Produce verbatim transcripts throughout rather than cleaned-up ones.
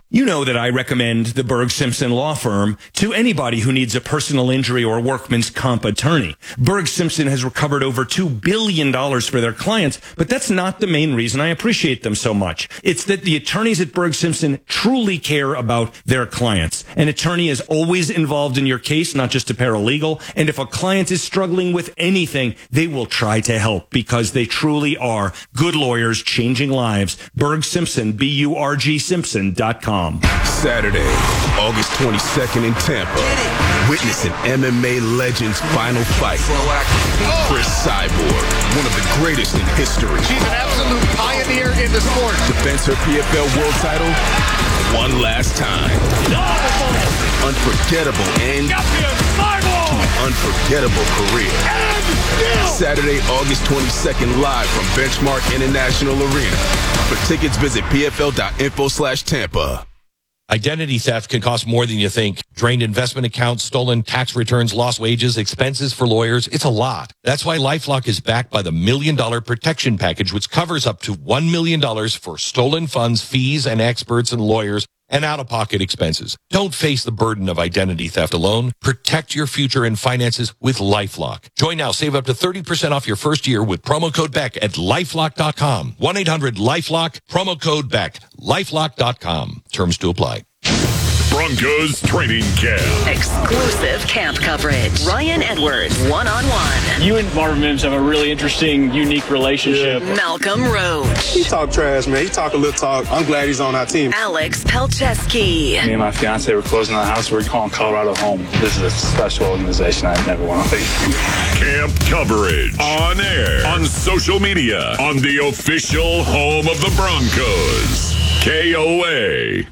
You know that I recommend the Berg Simpson Law Firm to anybody who needs a personal injury or workman's comp attorney. Berg Simpson has recovered over two billion dollars for their clients, but that's not the main reason I appreciate them so much. It's that the attorneys at Berg Simpson truly care about their clients. An attorney is always involved in your case, not just a paralegal. And if a client is struggling with anything, they will try to help because they truly are good lawyers changing lives. Berg Simpson, B U R G Simpson dot com. Saturday, August twenty-second in Tampa. Witness an M M A legend's final fight. Chris Cyborg, one of the greatest in history. She's an absolute pioneer in the sport. Defends her P F L world title one last time. Unforgettable end to an unforgettable career. Saturday, August twenty-second, live from Benchmark International Arena. For tickets, visit pfl.info slash Tampa. Identity theft can cost more than you think. Drained investment accounts, stolen tax returns, lost wages, expenses for lawyers. It's a lot. That's why LifeLock is backed by the Million Dollar Protection Package, which covers up to one million dollars for stolen funds, fees, and experts and lawyers, and out-of-pocket expenses. Don't face the burden of identity theft alone. Protect your future and finances with LifeLock. Join now. Save up to thirty percent off your first year with promo code Beck at lifelock dot com. one eight hundred lifelock, promo code Beck, lifelock dot com. Terms to apply. Broncos training camp. Exclusive camp coverage. Ryan Edwards, one-on-one. You and Marvin Mims have a really interesting, unique relationship. Yeah. Malcolm Roach. He talk trash, man. He talk a little talk. I'm glad he's on our team. Alex Pelcheski. Me and my fiance were closing on the house. We're calling Colorado home. This is a special organization I never want to leave. Camp coverage. On air. On social media. On the official home of the Broncos. K O A.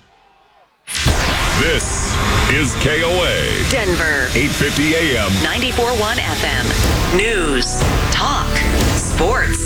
This is K O A. Denver. eight fifty A M. ninety-four point one F M. News. Talk. Sports.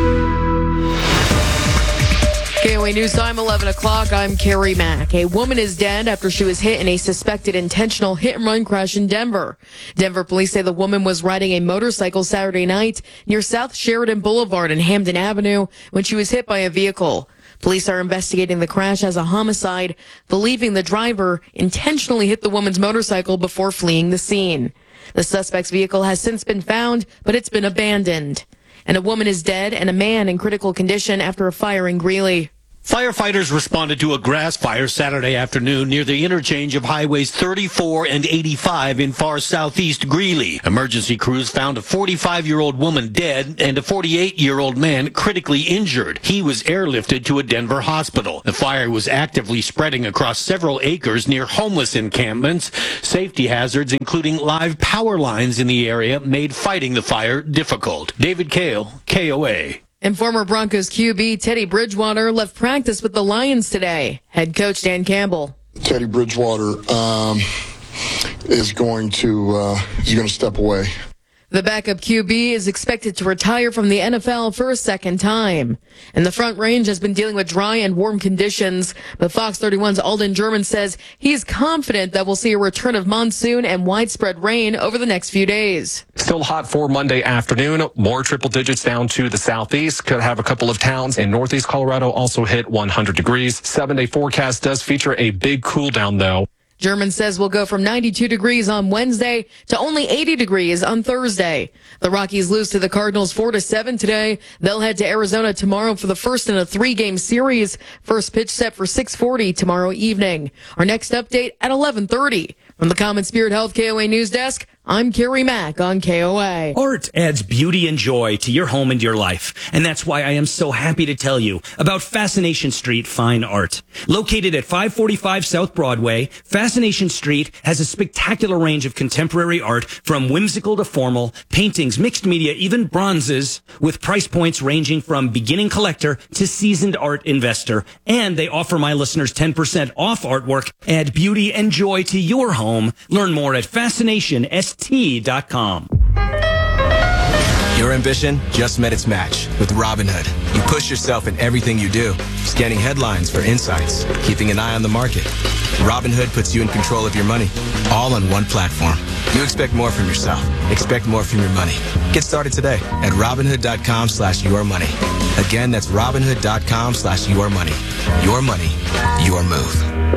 K O A News Time, eleven o'clock. I'm Carrie Mack. A woman is dead after she was hit in a suspected intentional hit-and-run crash in Denver. Denver police say the woman was riding a motorcycle Saturday night near South Sheridan Boulevard and Hampden Avenue when she was hit by a vehicle. Police are investigating the crash as a homicide, believing the driver intentionally hit the woman's motorcycle before fleeing the scene. The suspect's vehicle has since been found, but it's been abandoned. And a woman is dead and a man in critical condition after a fire in Greeley. Firefighters responded to a grass fire Saturday afternoon near the interchange of highways thirty-four and eighty-five in far southeast Greeley. Emergency crews found a forty-five-year-old woman dead and a forty-eight-year-old man critically injured. He was airlifted to a Denver hospital. The fire was actively spreading across several acres near homeless encampments. Safety hazards, including live power lines in the area, made fighting the fire difficult. David Kale, K O A. And former Broncos Q B Teddy Bridgewater left practice with the Lions today. Head coach Dan Campbell. Teddy Bridgewater um, is going to uh, is going to step away. The backup Q B is expected to retire from the N F L for a second time. And the Front Range has been dealing with dry and warm conditions, but Fox thirty-one's Alden German says he's confident that we'll see a return of monsoon and widespread rain over the next few days. Still hot for Monday afternoon. More triple digits down to the southeast. Could have a couple of towns in northeast Colorado also hit one hundred degrees. Seven-day forecast does feature a big cool down, though. German says we'll go from ninety-two degrees on Wednesday to only eighty degrees on Thursday. The Rockies lose to the Cardinals four to seven today. They'll head to Arizona tomorrow for the first in a three-game series. First pitch set for six forty tomorrow evening. Our next update at eleven thirty. From the Common Spirit Health K O A News Desk, I'm Carrie Mack on K O A. Art adds beauty and joy to your home and your life. And that's why I am so happy to tell you about Fascination Street Fine Art. Located at five forty-five South Broadway, Fascination Street has a spectacular range of contemporary art from whimsical to formal, paintings, mixed media, even bronzes, with price points ranging from beginning collector to seasoned art investor. And they offer my listeners ten percent off artwork. Add beauty and joy to your home. Learn more at fascination s t dot com. Your ambition just met its match with Robinhood. You push yourself in everything you do, scanning headlines for insights, keeping an eye on the market. Robinhood puts you in control of your money, all on one platform. You expect more from yourself. Expect more from your money. Get started today at Robinhood dot com slash your money. Again, that's Robinhood dot com slash your money. Your money, your move.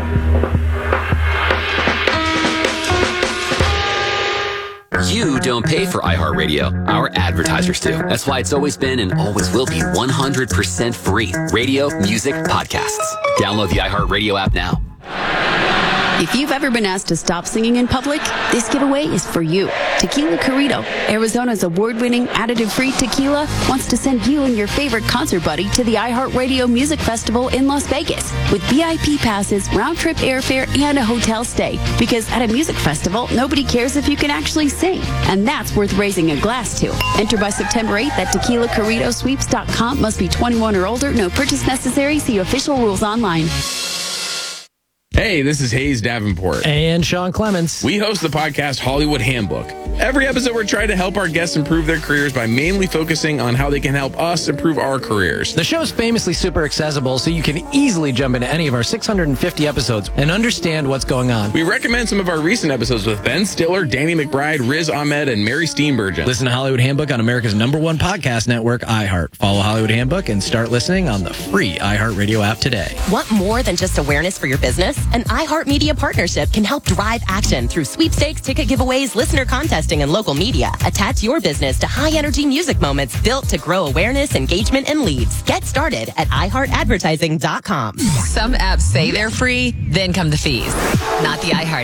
You don't pay for iHeartRadio. Our advertisers do. That's why it's always been and always will be one hundred percent free. Radio, music, podcasts. Download the iHeartRadio app now. If you've ever been asked to stop singing in public, this giveaway is for you. Tequila Corrido, Arizona's award-winning additive-free tequila, wants to send you and your favorite concert buddy to the iHeartRadio Music Festival in Las Vegas with V I P passes, round-trip airfare, and a hotel stay. Because at a music festival, nobody cares if you can actually sing. And that's worth raising a glass to. Enter by September eighth at tequila corrido sweeps dot com. Must be twenty-one or older. No purchase necessary. See official rules online. Hey, this is Hayes Davenport. And Sean Clements. We host the podcast Hollywood Handbook. Every episode, we're trying to help our guests improve their careers by mainly focusing on how they can help us improve our careers. The show's famously super accessible, so you can easily jump into any of our six hundred fifty episodes and understand what's going on. We recommend some of our recent episodes with Ben Stiller, Danny McBride, Riz Ahmed, and Mary Steenburgen. Listen to Hollywood Handbook on America's number one podcast network, iHeart. Follow Hollywood Handbook and start listening on the free iHeartRadio app today. Want more than just awareness for your business? An iHeartMedia partnership can help drive action through sweepstakes, ticket giveaways, listener contesting, and local media. Attach your business to high-energy music moments built to grow awareness, engagement, and leads. Get started at i heart advertising dot com. Some apps say they're free, then come the fees. Not the iHeart